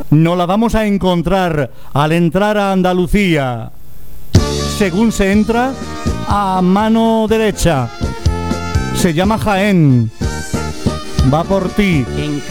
nos la vamos a encontrar al entrar a Andalucía. Según se entra, a mano derecha. Se llama Jaén. Va por ti.